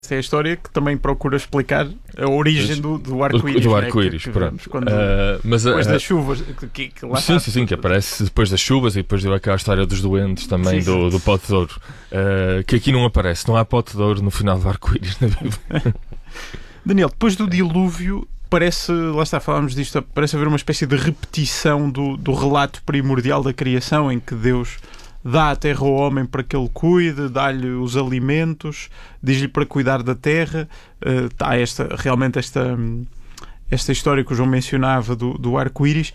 Esta é a história que também procura explicar a origem do arco-íris. Do arco-íris, pronto. Depois das chuvas. Sim, que aparece depois das chuvas e depois deu aquela história dos doentes também, do pote de ouro. Que aqui não aparece, não há pote de ouro no final do arco-íris na Bíblia. Daniel, depois do dilúvio, parece, lá está, falámos disto, parece haver uma espécie de repetição do relato primordial da criação, em que Deus dá a terra ao homem para que ele cuide, dá-lhe os alimentos, diz-lhe para cuidar da terra. Há realmente esta história que o João mencionava do arco-íris.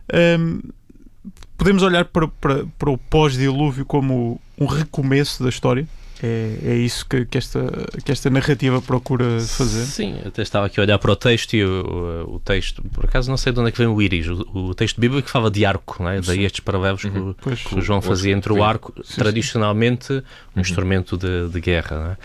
Podemos olhar para o pós-dilúvio como um recomeço da história? É isso que esta narrativa procura fazer? Sim, até estava aqui a olhar para o texto e o texto, por acaso não sei de onde é que vem o íris, o texto bíblico fala de arco, não é? Daí estes paralelos que o João fazia entre o arco, tradicionalmente um instrumento de guerra, não é?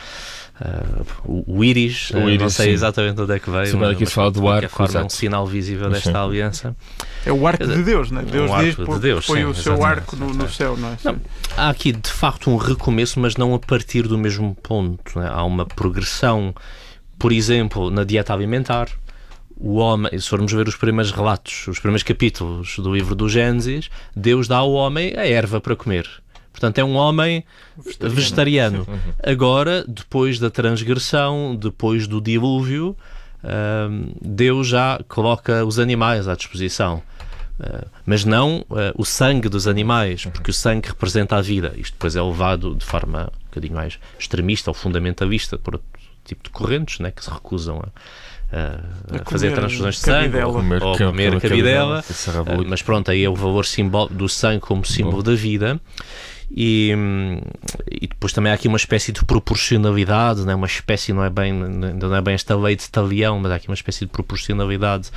O íris, não sei exatamente onde é que veio, mas aqui se fala do arco, forma é um sinal visível desta aliança. É o arco de Deus, não é? Deus diz que foi o seu arco no céu, não é? Não, há aqui de facto um recomeço, mas não a partir do mesmo ponto, não é? Há uma progressão, por exemplo, na dieta alimentar. O homem, se formos ver os primeiros relatos, os primeiros capítulos do livro do Gênesis, Deus dá ao homem a erva para comer. Portanto, é um homem vegetariano. Agora, depois da transgressão, depois do dilúvio, Deus já coloca os animais à disposição. Mas não o sangue dos animais, porque o sangue representa a vida. Isto depois é levado de forma um bocadinho mais extremista ou fundamentalista por outro tipo de correntes, né, que se recusam a fazer transfusões de sangue ou comer a cabidela. Mas pronto, aí é o valor do sangue como símbolo da vida. E depois também há aqui uma espécie de proporcionalidade, né? Uma espécie, ainda não é bem esta lei de Talião, mas há aqui uma espécie de proporcionalidade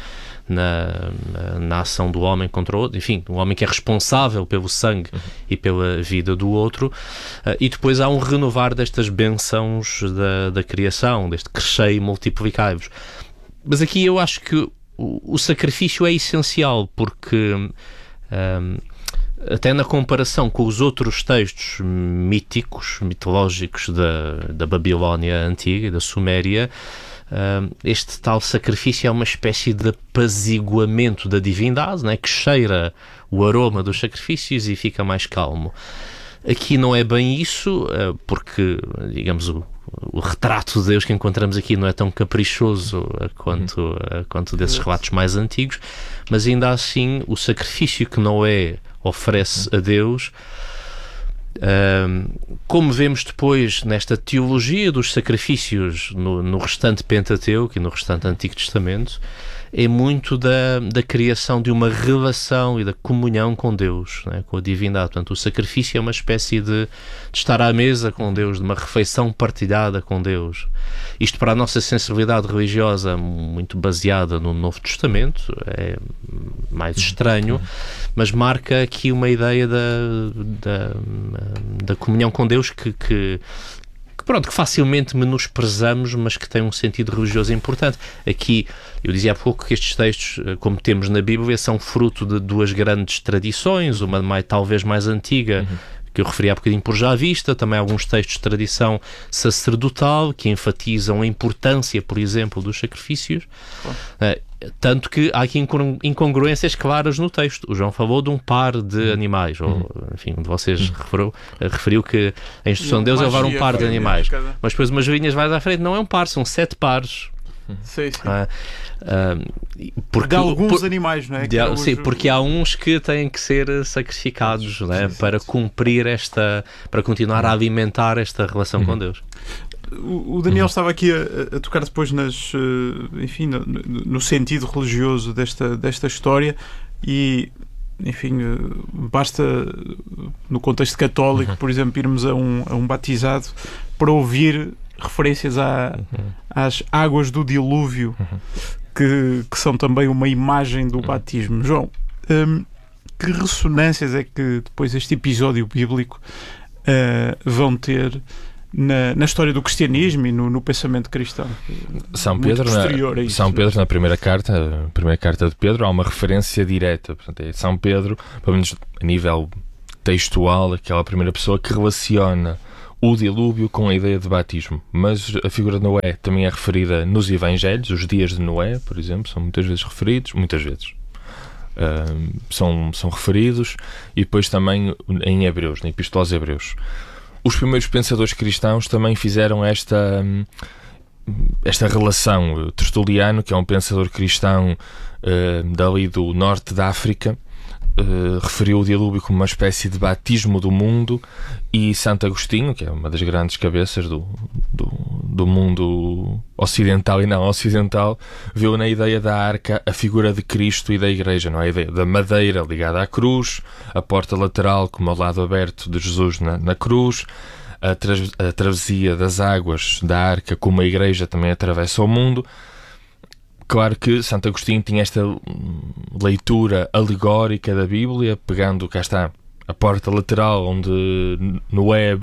na ação do homem contra o outro, enfim, o homem que é responsável pelo sangue e pela vida do outro. E depois há um renovar destas bênçãos da criação, deste crescei e multiplicai-vos. Mas aqui eu acho que o sacrifício é essencial, porque até na comparação com os outros textos mitológicos da Babilónia antiga e da Suméria, este tal sacrifício é uma espécie de apaziguamento da divindade, né, que cheira o aroma dos sacrifícios e fica mais calmo. Aqui não é bem isso, porque, digamos, o retrato de Deus que encontramos aqui não é tão caprichoso quanto desses relatos mais antigos, mas ainda assim o sacrifício que Noé oferece a Deus, como vemos depois nesta teologia dos sacrifícios no restante Pentateuco e no restante Antigo Testamento, é muito da criação de uma relação e da comunhão com Deus, né, com a divindade. Portanto, o sacrifício é uma espécie de estar à mesa com Deus, de uma refeição partilhada com Deus. Isto, para a nossa sensibilidade religiosa, muito baseada no Novo Testamento, é mais estranho, mas marca aqui uma ideia da comunhão com Deus que facilmente menosprezamos, mas que tem um sentido religioso importante. Aqui, eu dizia há pouco que estes textos, como temos na Bíblia, são fruto de duas grandes tradições, uma talvez mais antiga, que eu referi há bocadinho por já vista, também alguns textos de tradição sacerdotal, que enfatizam a importância, por exemplo, dos sacrifícios. Tanto que há aqui incongruências claras no texto. O João falou de um par de animais, ou, enfim, um de vocês referiu que a instrução de Deus é levar um par de animais. Mas depois umas linhas mais à frente, não é um par, são 7 pares. Sim. Porque há alguns animais, não é? Sim, porque há uns que têm que ser sacrificados, não é? Para cumprir para continuar a alimentar esta relação com Deus. O Daniel estava aqui a tocar depois no sentido religioso desta história e, enfim, basta no contexto católico, por exemplo, irmos a um batizado para ouvir referências às águas do dilúvio, que são também uma imagem do batismo. João, que ressonâncias é que depois este episódio bíblico vão ter na história do cristianismo e no pensamento cristão? São Pedro, na primeira carta de Pedro, há uma referência direta. Portanto, é São Pedro, pelo menos a nível textual, aquela primeira pessoa que relaciona o dilúvio com a ideia de batismo. Mas a figura de Noé também é referida nos Evangelhos. Os dias de Noé, por exemplo, são muitas vezes referidos, são referidos, e depois também em Hebreus, na Epístola aos Hebreus. Os primeiros pensadores cristãos também fizeram esta relação. Tertuliano, que é um pensador cristão dali do norte da África, referiu o dilúvio como uma espécie de batismo do mundo, e Santo Agostinho, que é uma das grandes cabeças do mundo ocidental e não ocidental, viu na ideia da arca a figura de Cristo e da Igreja, não é? A ideia da madeira ligada à cruz, a porta lateral como ao lado aberto de Jesus na cruz, a travessia das águas da arca como a Igreja também atravessa o mundo. Claro que Santo Agostinho tinha esta leitura alegórica da Bíblia, pegando, cá está, a porta lateral onde Noé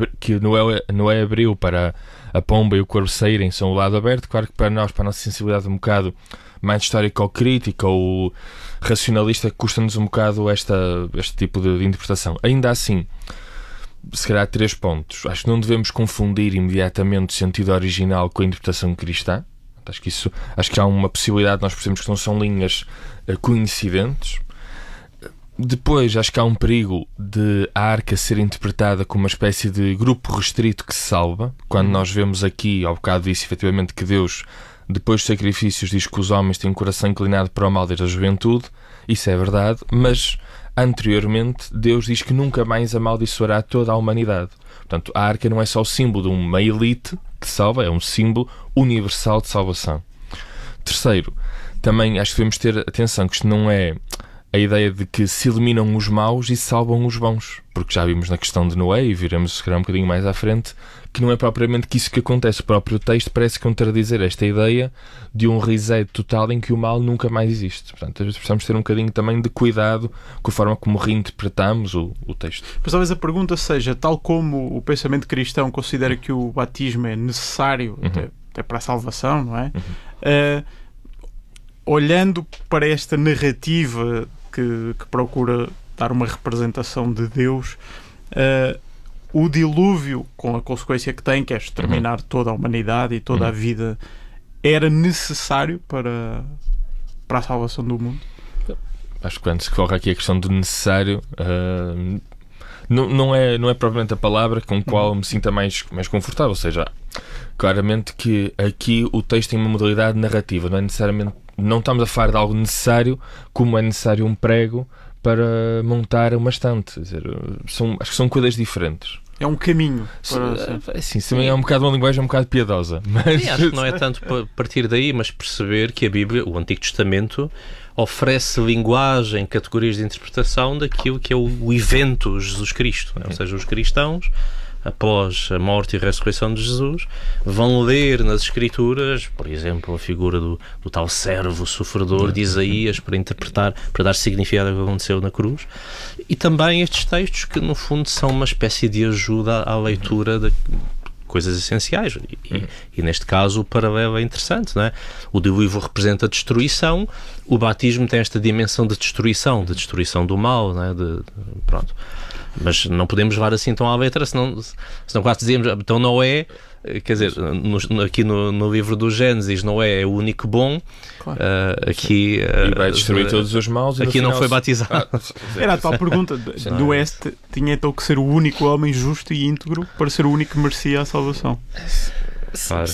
abriu para a pomba e o corvo saírem, são o lado aberto. Claro que para nós, para a nossa sensibilidade um bocado mais histórica ou crítica ou racionalista, custa-nos um bocado este tipo de interpretação. Ainda assim, se calhar 3 pontos. Acho que não devemos confundir imediatamente o sentido original com a interpretação cristã. Acho que há uma possibilidade de nós percebermos que não são linhas coincidentes. Depois, acho que há um perigo de a arca ser interpretada como uma espécie de grupo restrito que se salva. Quando nós vemos aqui, ao bocado disso, efetivamente, que Deus, depois dos sacrifícios, diz que os homens têm um coração inclinado para o mal desde a juventude. Isso é verdade, mas anteriormente Deus diz que nunca mais amaldiçoará toda a humanidade. Portanto, a arca não é só o símbolo de uma elite que salva, é um símbolo universal de salvação. Terceiro, também acho que devemos ter atenção que isto não é a ideia de que se eliminam os maus e se salvam os bons, porque já vimos na questão de Noé, e viremos se calhar um bocadinho mais à frente, que não é propriamente que isso que acontece. O próprio texto parece contradizer esta ideia de um reset total em que o mal nunca mais existe. Portanto, às vezes precisamos ter um bocadinho também de cuidado com a forma como reinterpretamos o texto. Mas talvez a pergunta seja, tal como o pensamento cristão considera que o batismo é necessário até para a salvação, não é? Olhando para esta narrativa que procura dar uma representação de Deus, o dilúvio, com a consequência que tem, que é exterminar toda a humanidade e toda a vida, era necessário para a salvação do mundo? Acho que quando se coloca aqui a questão do necessário, não é propriamente a palavra com a qual me sinta mais confortável. Ou seja, claramente que aqui o texto tem uma modalidade narrativa, não estamos a falar de algo necessário como é necessário um prego para montar uma estante. Quer dizer, acho que são coisas diferentes. É um caminho. Sim, também é um bocado uma linguagem um bocado piedosa. Mas... Sim, acho que não é tanto partir daí, mas perceber que a Bíblia, o Antigo Testamento, oferece linguagem, categorias de interpretação daquilo que é o evento Jesus Cristo. Ou seja, os cristãos, após a morte e a ressurreição de Jesus, vão ler nas Escrituras, por exemplo, a figura do tal servo sofredor de Isaías para interpretar, para dar significado ao que aconteceu na cruz, e também estes textos que no fundo são uma espécie de ajuda à leitura de coisas essenciais, e neste caso o paralelo é interessante, não é? O dilúvio representa a destruição, o batismo tem esta dimensão de destruição do mal, não é? Pronto. Mas não podemos levar assim tão à letra, senão quase dizemos, então Noé, quer dizer, aqui no livro do Gênesis, Noé é o único bom, claro. Aqui e vai destruir todos os maus. Aqui não foi batizado. Era a tal pergunta, do Oeste tinha então que ser o único homem justo e íntegro para ser o único que merecia a salvação. Claro.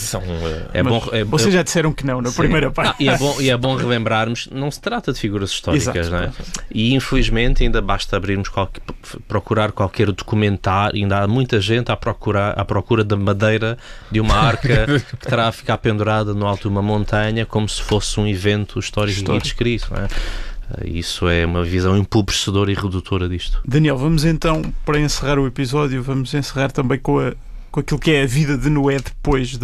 Vocês já disseram que não na primeira parte. E é bom relembrarmos, não se trata de figuras históricas. Exato, não é? E infelizmente ainda basta abrirmos procurar qualquer documentário, ainda há muita gente à procura da madeira de uma arca que terá a ficar pendurada no alto de uma montanha como se fosse um evento histórico descrito. Não é? Isso é uma visão empobrecedora e redutora disto. Daniel, vamos então, para encerrar o episódio, vamos encerrar também com aquilo que é a vida de Noé depois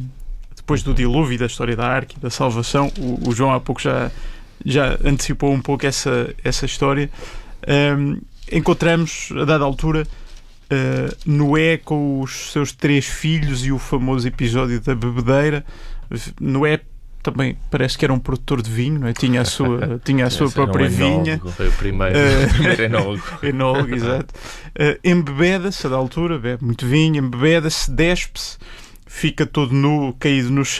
do dilúvio e da história da arca e da salvação. O João há pouco já antecipou um pouco essa história. Encontramos, a dada altura, Noé com os seus 3 filhos e o famoso episódio da bebedeira. Noé também parece que era um produtor de vinho, não é? Tinha a sua própria vinha. Foi o primeiro enólogo. Enólogo, exato. Embebeda-se, a da altura, bebe muito vinho, embebeda-se, despe-se, fica todo nu, caído no chão.